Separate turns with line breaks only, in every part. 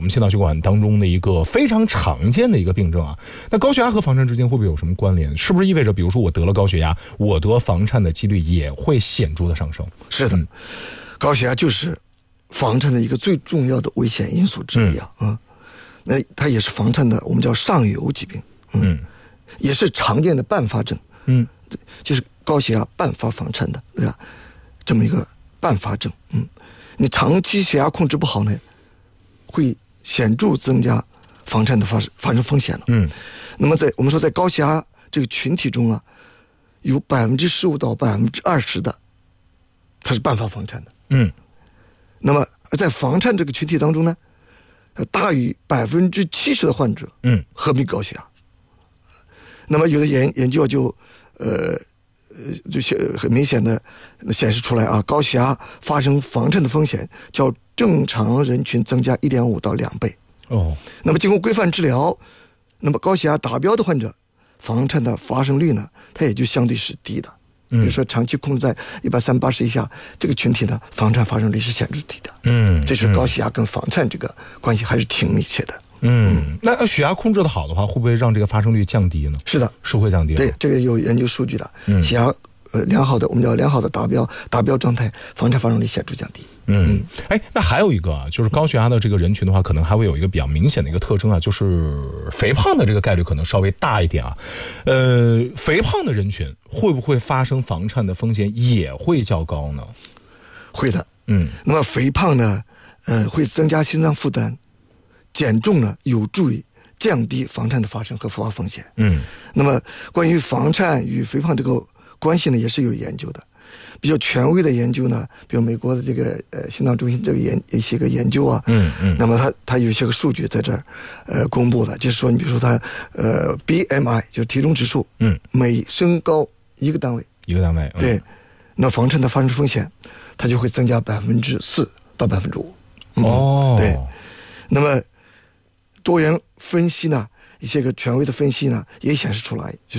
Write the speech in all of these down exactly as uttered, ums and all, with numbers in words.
们心脑血管当中的一个非常常见的一个病症啊。那高血压和房颤之间会不会有什么关联？是不是意味着，比如说我得了高血压，我得房颤的几率也会显著的上升？
是的，嗯、高血压就是房颤的一个最重要的危险因素之一啊。嗯，嗯那它也是房颤的我们叫上游疾病。嗯，嗯也是常见的伴发症。嗯，就是高血压伴发房颤的，对吧？这么一个伴发症。嗯，你长期血压控制不好呢，会显著增加房颤的发发生风险了。嗯，那么在我们说在高血压这个群体中啊，有百分之十五到百分之二十的，它是伴发房颤的。嗯，那么而在房颤这个群体当中呢，大于百分之七十的患者，嗯，合并高血压。那么有的研研究就，呃，就很明显的显示出来啊，高血压发生房颤的风险较正常人群增加一点五到两倍。哦，那么经过规范治疗，那么高血压达标的患者，房颤的发生率呢，它也就相对是低的。比如说长期控制在一百三八十以下，这个群体呢，房颤发生率是显著低的。嗯，这是高血压跟房颤这个关系还是挺密切的。
嗯，那血压控制的好的话，会不会让这个发生率降低呢？
是的，
是会降低的。
对，这个有研究数据的。嗯，血压呃良好的，我们叫良好的达标达标状态，房颤发生率显著降低。
嗯，哎，那还有一个啊，就是高血压的这个人群的话，可能还会有一个比较明显的一个特征啊，就是肥胖的这个概率可能稍微大一点啊。呃，肥胖的人群会不会发生房颤的风险也会较高呢？
会的。嗯，那么肥胖呢，呃，会增加心脏负担，减重呢，有助于降低房颤的发生和复发风险。嗯，那么关于房颤与肥胖这个关系呢，也是有研究的。比较权威的研究呢，比如美国的这个呃心脏中心这个研一些个研究啊，嗯嗯，那么它它有一些个数据在这儿呃公布的，就是说你比如说它呃 B M I 就是体重指数，嗯，每升高一个单位，
一个单位，嗯、
对，那房颤的发生风险，它就会增加百分之四到百分之五。哦，对，那么多元分析呢，一些个权威的分析呢，也显示出来，就是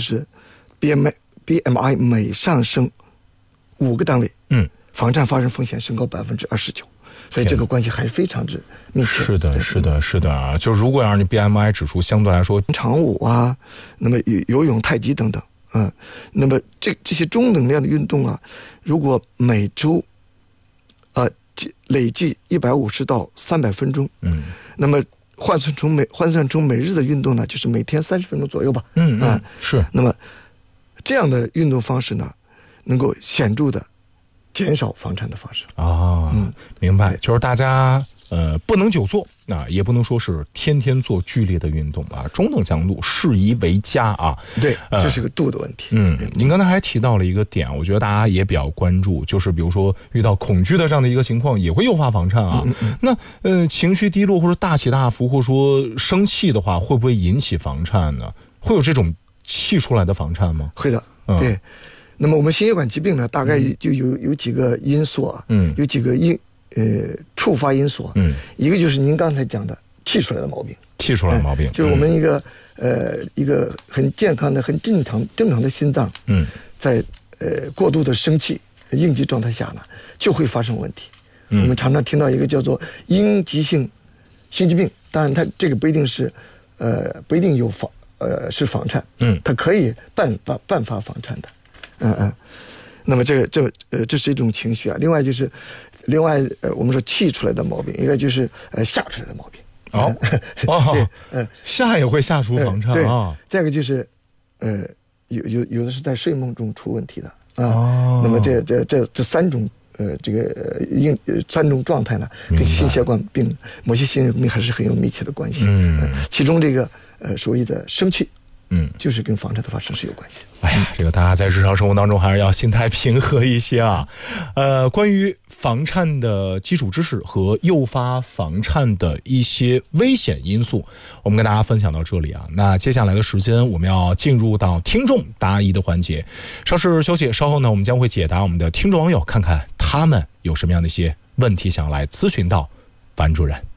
B M I B M I 每上升五个单位，嗯，房颤发生风险升高百分之二十九，所以这个关系还是非常之密切。
是的，是的，是的啊！就如果让你 B M I 指数相对来说，
长舞啊，那么游泳、太极等等，嗯，那么这这些中能量的运动啊，如果每周，呃，累计一百五十到三百分钟，嗯，那么换算成每换算成每日的运动呢，就是每天三十分钟左右吧，
嗯嗯，是。
那么这样的运动方式呢，能够显著的减少房颤的发生。
啊，嗯，明白，就是大家呃不能久坐啊，也不能说是天天做剧烈的运动啊，中等强度适宜为佳啊。
对，这是个度的问题。
嗯，您刚才还提到了一个点，我觉得大家也比较关注，就是比如说遇到恐惧的这样的一个情况，也会诱发房颤啊。嗯嗯，那呃情绪低落或者大起大伏，或者说生气的话，会不会引起房颤呢？会有这种气出来的房颤吗？
会的，嗯、对。那么我们心血管疾病呢，大概就有有几个因素啊，嗯，有几个因呃触发因素啊，嗯，一个就是您刚才讲的气出来的毛病，
气出来的毛病，
嗯、就是我们一个、嗯、呃一个很健康的、很正常正常的心脏，嗯，在呃过度的生气应激状态下呢，就会发生问题。嗯、我们常常听到一个叫做应急性心肌病，当然它这个不一定是呃不一定有房呃是房颤，嗯，它可以伴发伴发房颤的。嗯嗯，那么这个这呃这是一种情绪啊。另外就是，另外呃我们说气出来的毛病，一个就是呃吓出来的毛病。
哦哦，对，嗯，吓也会吓出房颤啊。
再一个就是，呃有有有的是在睡梦中出问题的啊。哦，那么这这这这三种呃这个应三种状态呢，跟心血管病某些心血管病还是很有密切的关系。嗯，呃、其中这个呃所谓的生气。嗯，就是跟房颤的发生是有关系。
哎呀，这个大家在日常生活当中还是要心态平和一些啊。呃，关于房颤的基础知识和诱发房颤的一些危险因素，我们跟大家分享到这里啊。那接下来的时间，我们要进入到听众答疑的环节。稍事休息，稍后呢，我们将会解答我们的听众网友，看看他们有什么样的一些问题想来咨询到樊主任。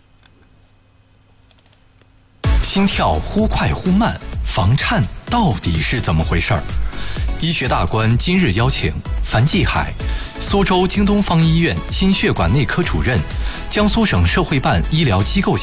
心跳忽快忽慢，房颤到底是怎么回事儿？医学大观今日邀请樊继海，苏州京东方医院心血管内科主任，江苏省社会办医疗机构